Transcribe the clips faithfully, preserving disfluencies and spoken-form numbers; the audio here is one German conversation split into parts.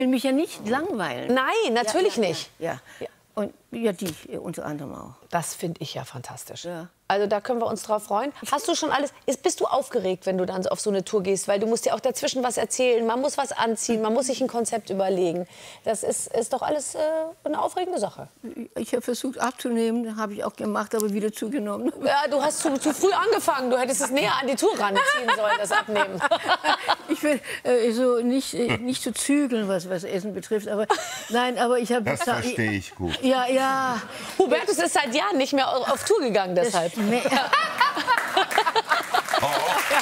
will mich ja nicht langweilen. Nein, natürlich ja, ja, nicht. Ja, ja. Und ja, die unter anderem auch. Das finde ich ja fantastisch. Ja. Also da können wir uns drauf freuen. Hast du schon alles? Ist, bist du aufgeregt, wenn du dann auf so eine Tour gehst? Weil du musst ja auch dazwischen was erzählen. Man muss was anziehen. Man muss sich ein Konzept überlegen. Das ist, ist doch alles äh, eine aufregende Sache. Ich habe versucht abzunehmen, habe ich auch gemacht, aber wieder zugenommen. Ja, du hast zu, zu früh angefangen. Du hättest es näher an die Tour ranziehen sollen, das Abnehmen. Ich will äh, so nicht, äh, nicht so zügeln, was, was Essen betrifft. Aber nein, aber ich habe... Das verstehe ich gut. Ja, ja. Hubertus ist seit Jahren nicht mehr auf Tour gegangen, deshalb. Das, nee. Oh.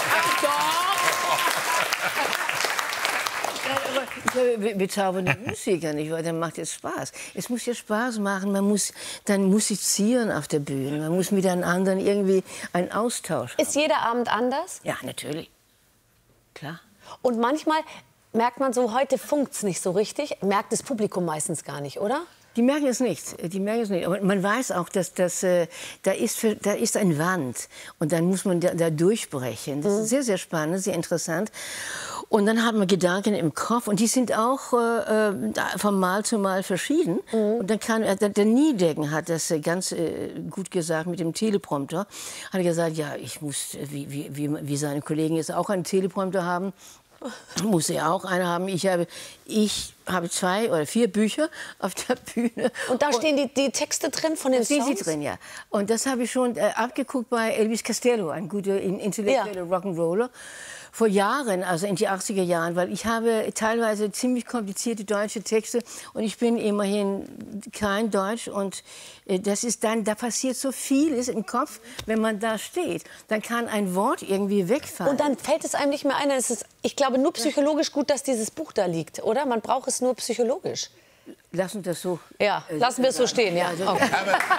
Ich bezaubernde Musiker, nicht wahr? Dann macht es Spaß. Es muss ja Spaß machen. Man muss dann musizieren auf der Bühne. Man muss mit den anderen irgendwie einen Austausch haben. Ist jeder Abend anders? Ja, natürlich. Klar. Und manchmal merkt man so, heute funkt's nicht so richtig. Merkt das Publikum meistens gar nicht, oder? Die merken es nicht. Die merken es nicht. Aber man weiß auch, dass das, äh, da, ist für, da ist eine Wand. Und dann muss man da, da durchbrechen. Das ist sehr, sehr spannend, sehr interessant. Und dann hat man Gedanken im Kopf. Und die sind auch äh, von Mal zu Mal verschieden. Mhm. Und dann kann, der, der Niedecken hat das ganz äh, gut gesagt mit dem Teleprompter. Hat er gesagt, ja, ich muss, wie, wie, wie, wie seine Kollegen jetzt auch einen Teleprompter haben, muss er auch einen haben. Ich habe, ich habe zwei oder vier Bücher auf der Bühne. Und da stehen die, die Texte drin von den Songs? Die sind drin, ja. Und das habe ich schon äh, abgeguckt bei Elvis Costello, ein guter intellektueller ja. Rock'n'Roller. Vor Jahren, also in die achtziger Jahren, weil ich habe teilweise ziemlich komplizierte deutsche Texte und ich bin immerhin kein Deutsch und äh, das ist dann, da passiert so vieles im Kopf, wenn man da steht. Dann kann ein Wort irgendwie wegfallen. Und dann fällt es einem nicht mehr ein. Es ist, ich glaube, nur psychologisch gut, dass dieses Buch da liegt, oder? Man braucht es nur psychologisch. Lassen wir das so. Ja, äh, lassen wir es so stehen, ja. Also, okay.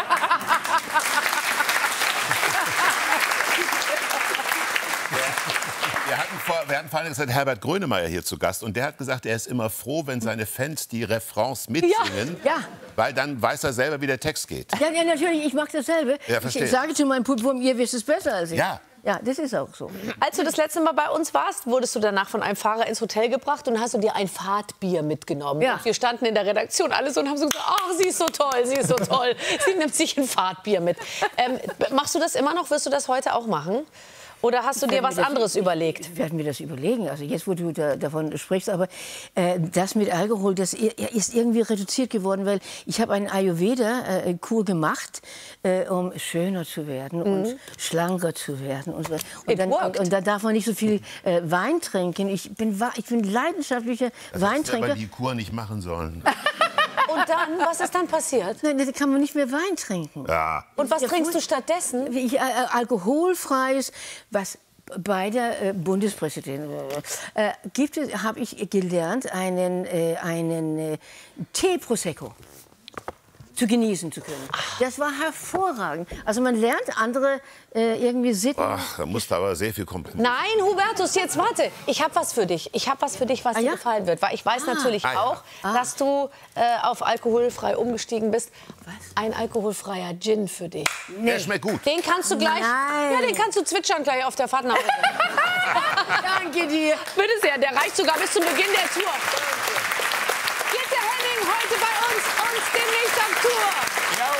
Wir hatten, vor, wir hatten vorhin gesagt, Herbert Grönemeyer hier zu Gast. Und der hat gesagt, er ist immer froh, wenn seine Fans die Refrains mitsingen. Ja. Ja. Weil dann weiß er selber, wie der Text geht. Ja, ja natürlich, ich mache dasselbe. Ja, ich, ich sage zu meinem Publikum, ihr wisst es besser als ich. Ja. Ja, das ist auch so. Als du das letzte Mal bei uns warst, wurdest du danach von einem Fahrer ins Hotel gebracht und hast du dir ein Fahrtbier mitgenommen. Ja. Und wir standen in der Redaktion alle so und haben so gesagt, ach, sie ist so toll, sie ist so toll. Sie nimmt sich ein Fahrtbier mit. Ähm, machst du das immer noch? Wirst du das heute auch machen? Oder hast du dir was anderes überlegt? Ich werde mir das überlegen, also jetzt, wo du da, davon sprichst. Aber äh, das mit Alkohol, das ist irgendwie reduziert geworden, weil ich habe eine Ayurveda-Kur gemacht, äh, um schöner zu werden mhm. und schlanker zu werden. Und, und, dann, und, und da darf man nicht so viel äh, Wein trinken. Ich bin, ich bin leidenschaftlicher das Weintrinker. Das hätte die Kur nicht machen sollen. Und dann, was ist dann passiert? Nein, da kann man nicht mehr Wein trinken. Ja. Und was ja, trinkst du stattdessen? Ich, äh, alkoholfreies, was bei der äh, Bundespräsidentin äh, gibt es, habe ich gelernt, einen, äh, einen äh, Tee Prosecco zu genießen zu können. Das war hervorragend. Also man lernt andere äh, irgendwie Sitten. Ach, da musst du aber sehr viel Kompromiss. Nein, Hubertus, jetzt warte. Ich habe was für dich. Ich habe was für dich, was ah, dir ja? gefallen wird. Weil ich weiß ah. natürlich ah, ja. auch, ah. dass du äh, auf alkoholfrei umgestiegen bist. Was? Ein alkoholfreier Gin für dich. Nee. Der schmeckt gut. Den kannst du gleich. Nein. Ja, den kannst du zwitschern gleich auf der Fahrt nach Hause. Danke dir. Bitte sehr, der reicht sogar bis zum Beginn der Tour. Gitte Henning heute bei uns und demnächst auf Tour.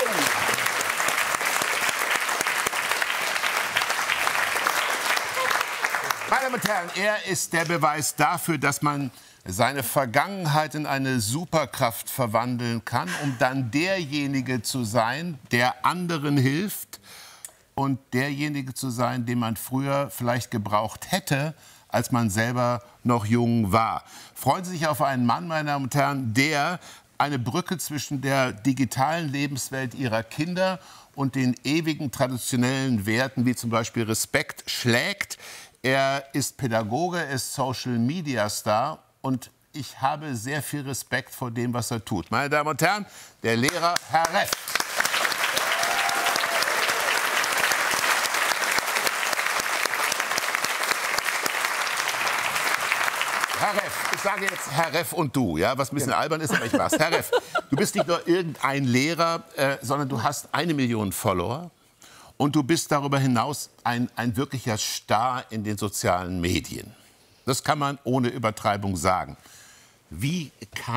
Meine Damen und Herren, er ist der Beweis dafür, dass man seine Vergangenheit in eine Superkraft verwandeln kann, um dann derjenige zu sein, der anderen hilft und derjenige zu sein, den man früher vielleicht gebraucht hätte, als man selber noch jung war. Freuen Sie sich auf einen Mann, meine Damen und Herren, der eine Brücke zwischen der digitalen Lebenswelt Ihrer Kinder und den ewigen traditionellen Werten, wie zum Beispiel Respekt, schlägt. Er ist Pädagoge, er ist Social-Media-Star und ich habe sehr viel Respekt vor dem, was er tut. Meine Damen und Herren, der Lehrer Herr Reff. Herr Reff, ich sage jetzt Herr Reff und du, ja, was ein bisschen albern ist, aber ich mach's. Herr Reff, du bist nicht nur irgendein Lehrer, äh, sondern du hast eine Million Follower. Und du bist darüber hinaus ein, ein wirklicher Star in den sozialen Medien. Das kann man ohne Übertreibung sagen. Wie kann